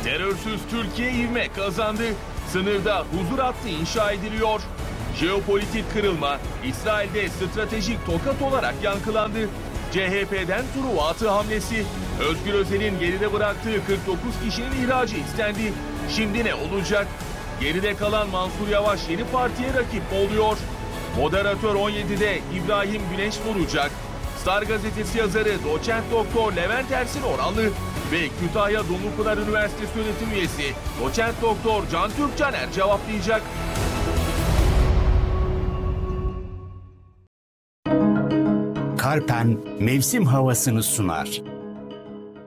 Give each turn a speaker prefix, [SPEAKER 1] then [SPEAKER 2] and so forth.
[SPEAKER 1] Terörsüz Türkiye ivme kazandı. Sınırda huzur hattı inşa ediliyor. Jeopolitik kırılma İsrail'de stratejik tokat olarak yankılandı. CHP'den Truva atı hamlesi. Özgür Özel'in geride bıraktığı 49 kişinin ihracı istendi. Şimdi ne olacak? Geride kalan Mansur Yavaş yeni partiye rakip oluyor. Moderatör 17'de İbrahim Güneş vuracak. Star gazetesi yazarı doçent doktor Levent Ersin Oranlı ve Kütahya Dumlupınar Üniversitesi öğretim üyesi doçent doktor Can Türkcaner cevaplayacak.
[SPEAKER 2] Karpen mevsim havasını sunar.